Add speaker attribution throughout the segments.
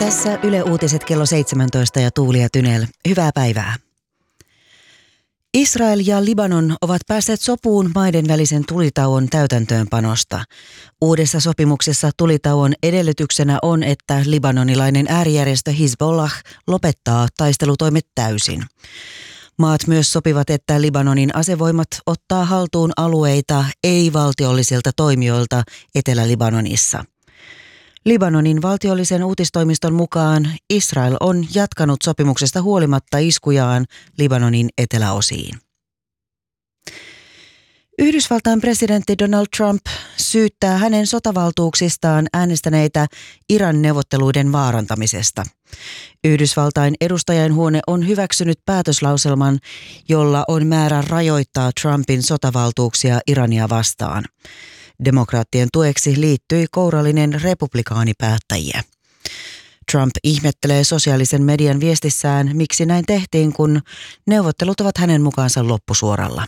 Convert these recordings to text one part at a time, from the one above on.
Speaker 1: Tässä Yle Uutiset kello 17 ja Tuuli ja Tynel. Hyvää päivää. Israel ja Libanon ovat päässeet sopuun maiden välisen tulitauon täytäntöönpanosta. Uudessa sopimuksessa tulitauon edellytyksenä on, että libanonilainen äärijärjestö Hizbollah lopettaa taistelutoimet täysin. Maat myös sopivat, että Libanonin asevoimat ottaa haltuun alueita ei-valtiollisilta toimijoilta Etelä-Libanonissa. Libanonin valtiollisen uutistoimiston mukaan Israel on jatkanut sopimuksesta huolimatta iskujaan Libanonin eteläosiin. Yhdysvaltain presidentti Donald Trump syyttää hänen sotavaltuuksistaan äänestäneitä Iran neuvotteluiden vaarantamisesta. Yhdysvaltain edustajainhuone on hyväksynyt päätöslauselman, jolla on määrä rajoittaa Trumpin sotavaltuuksia Irania vastaan. Demokraattien tueksi liittyi kourallinen republikaanipäättäjiä. Trump ihmettelee sosiaalisen median viestissään, miksi näin tehtiin, kun neuvottelut ovat hänen mukaansa loppusuoralla.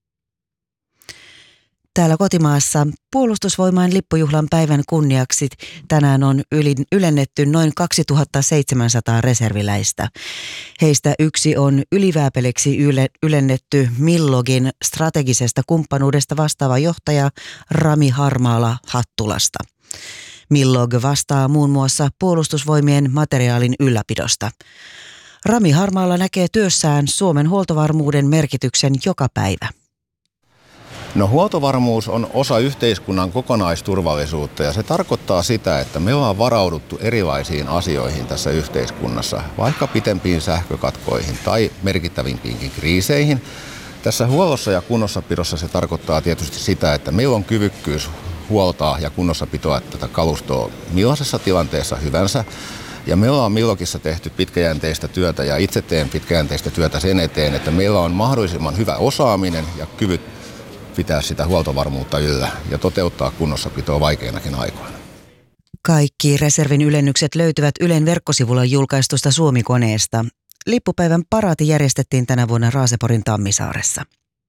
Speaker 1: Täällä kotimaassa puolustusvoimain lippujuhlan päivän kunniaksi tänään on ylennetty noin 2700 reserviläistä. Heistä yksi on ylivääpeleksi ylennetty Millogin strategisesta kumppanuudesta vastaava johtaja Rami Harmaala Hattulasta. Millog vastaa muun muassa puolustusvoimien materiaalin ylläpidosta. Rami Harmaala näkee työssään Suomen huoltovarmuuden merkityksen joka päivä.
Speaker 2: No, huoltovarmuus on osa yhteiskunnan kokonaisturvallisuutta ja se tarkoittaa sitä, että me ollaan varauduttu erilaisiin asioihin tässä yhteiskunnassa, vaikka pitempiin sähkökatkoihin tai merkittävimpiinkin kriiseihin. Tässä huollossa ja kunnossapidossa se tarkoittaa tietysti sitä, että meillä on kyvykkyys huoltaa ja kunnossapitoa tätä kalustoa millaisessa tilanteessa hyvänsä. Ja me ollaan Millogissa tehty pitkäjänteistä työtä ja itse teen pitkäjänteistä työtä sen eteen, että meillä on mahdollisimman hyvä osaaminen ja kyvyt pitää sitä huoltovarmuutta yllä ja toteuttaa kunnossapitoa vaikeinakin aikoina.
Speaker 1: Kaikki reservin ylennykset löytyvät Ylen verkkosivulla julkaistusta Suomi-koneesta. Lippupäivän paraati järjestettiin tänä vuonna Raaseporin Tammisaaressa.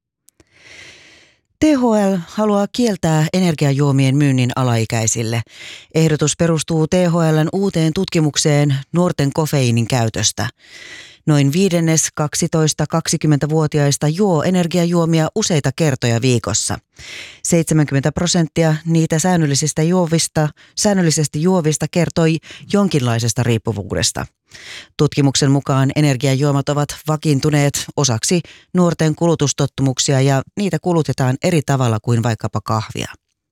Speaker 1: THL haluaa kieltää energiajuomien myynnin alaikäisille. Ehdotus perustuu THL:n uuteen tutkimukseen nuorten kofeiinin käytöstä. Noin 12-20-vuotiaista juo energiajuomia useita kertoja viikossa. 70% niitä säännöllisesti juovista kertoi jonkinlaisesta riippuvuudesta. Tutkimuksen mukaan energiajuomat ovat vakiintuneet osaksi nuorten kulutustottumuksia ja niitä kulutetaan eri tavalla kuin vaikkapa kahvia.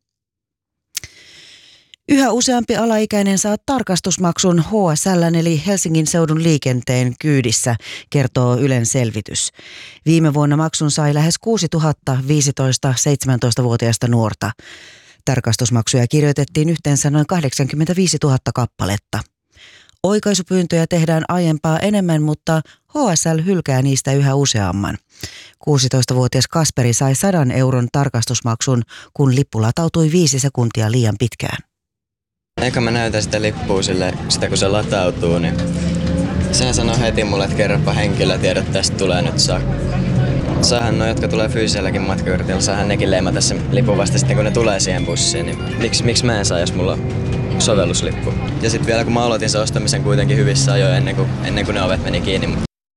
Speaker 1: Yhä useampi alaikäinen saa tarkastusmaksun HSL:n eli Helsingin seudun liikenteen kyydissä, kertoo Ylen selvitys. Viime vuonna maksun sai lähes 6000 15-17-vuotiaista nuorta. Tarkastusmaksuja kirjoitettiin yhteensä noin 85 000 kappaletta. Oikaisupyyntöjä tehdään aiempaa enemmän, mutta HSL hylkää niistä yhä useamman. 16-vuotias Kasperi sai 100 euron tarkastusmaksun, kun lippu latautui 5 sekuntia liian pitkään.
Speaker 3: Eka mä näytän sitä lippua sille, sitä kun se latautuu, niin sehän sanoo heti mulle, että kerropa henkilötiedot, tästä tulee nyt saahan nuo, jotka tulee fyysiselläkin matkakortilla, saahan nekin leimata sen lipun vasta sitten, kun ne tulee siihen bussiin. Niin miksi mä en saa, jos mulla on sovelluslippu? Ja sitten vielä kun mä aloitin sen ostamisen kuitenkin hyvissä ajoin ennen kuin ne ovet meni kiinni.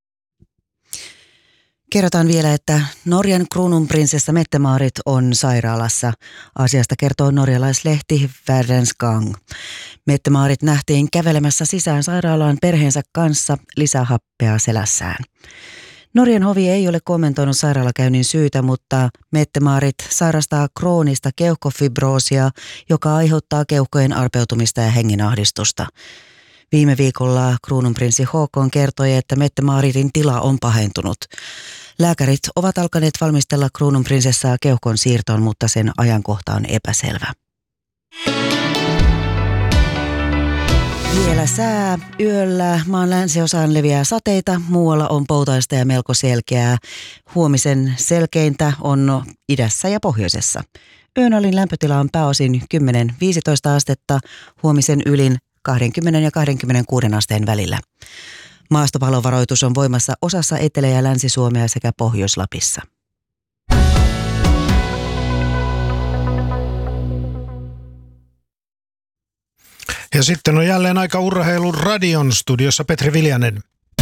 Speaker 1: Kerrotaan vielä, että Norjan kruununprinsessa Mette-Marit on sairaalassa. Asiasta kertoo norjalaislehti Verdens Gang. Mette-Marit nähtiin kävelemässä sisään sairaalaan perheensä kanssa lisähappea selässään. Norjan hovi ei ole kommentoinut sairaalakäynnin syytä, mutta Mette-Marit sairastaa kroonista keuhkofibroosia, joka aiheuttaa keuhkojen arpeutumista ja hengenahdistusta. Viime viikolla kruununprinssi Håkon kertoi, että Mette-Maritin tila on pahentunut. Lääkärit ovat alkaneet valmistella kruununprinsessaa keuhkon siirtoon, mutta sen ajankohta on epäselvä. Vielä sää. Yöllä maan länsiosaan leviää sateita, muualla on poutaista ja melko selkeää. Huomisen selkeintä on idässä ja pohjoisessa. Yönalin lämpötila on pääosin 10-15 astetta, huomisen ylin 20 ja 26 asteen välillä. Maastopalovaroitus on voimassa osassa Etelä- ja Länsi-Suomea sekä Pohjois-Lapissa.
Speaker 4: Ja sitten on jälleen aika urheilun radion studiossa Petri Viljanen.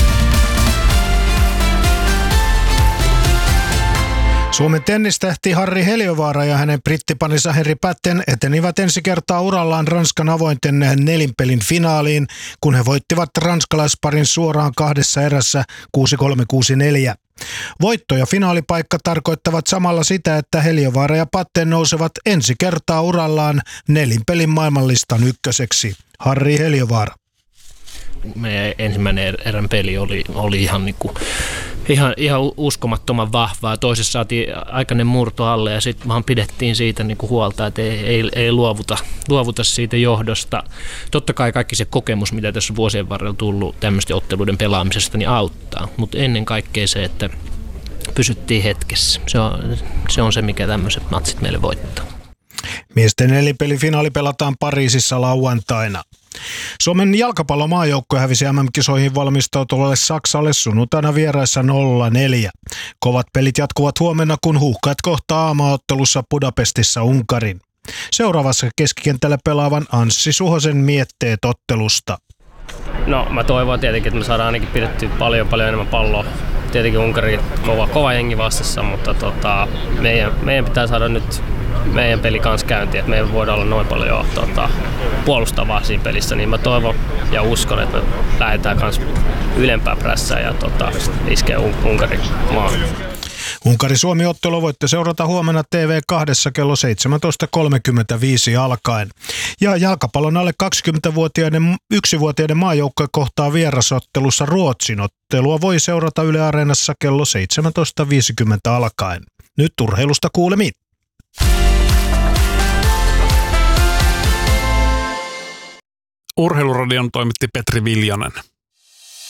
Speaker 4: Suomen tennistähti Harri Heliövaara ja hänen brittiparinsa Henri Patten etenivät ensi kertaa urallaan Ranskan avointen nelinpelin finaaliin, kun he voittivat ranskalaisparin suoraan 2 erässä 6-3, 6-4. Voitto ja finaalipaikka tarkoittavat samalla sitä, että Heliövaara ja Patten nousevat ensi kertaa urallaan nelinpelin maailmanlistan ykköseksi. Harri Heliövaara.
Speaker 5: Meidän ensimmäinen erän peli oli ihan uskomattoman vahvaa. Toisessa saatiin aikainen murto alle ja sitten vaan pidettiin siitä huolta, että ei luovuta siitä johdosta. Totta kai kaikki se kokemus, mitä tässä vuosien varrella tullut tämmöisten otteluiden pelaamisesta, niin auttaa. Mutta ennen kaikkea se, että pysyttiin hetkessä. Se on se, mikä tämmöiset matsit meille voittaa.
Speaker 4: Miesten nelipelifinaali pelataan Pariisissa lauantaina. Suomen jalkapallomaajoukkue hävisi MM-kisoihin valmistautuvalle Saksalle sunnuntaina vieraissa 0-4. Kovat pelit jatkuvat huomenna, kun Huuhkajat kohtaa aamaottelussa Budapestissa Unkarin. Seuraavassa keskikentällä pelaavan Anssi Suhosen mietteet ottelusta.
Speaker 6: No mä toivon tietenkin, että me saadaan ainakin pidettyä paljon enemmän palloa. Tietenkin Unkari kova jengi vastassa, mutta meidän pitää saada nyt meidän peli kanssa käyntiin, että me ei voida olla noin paljon puolustavaa siinä pelissä, niin mä toivon ja uskon, että me lähdetään kanssa ylempää prässään ja iskee Unkarin maahan.
Speaker 4: Unkari-Suomi-ottelu voitte seurata huomenna TV2 kello 17.35 alkaen. Ja jalkapallon alle 20-vuotiaiden 1-vuotiaiden maajoukkoja kohtaa vierasottelussa Ruotsin. Ottelua voi seurata Yle Areenassa kello 17.50 alkaen. Nyt urheilusta kuulemiin.
Speaker 7: Urheiluradion toimitti Petri Viljanen.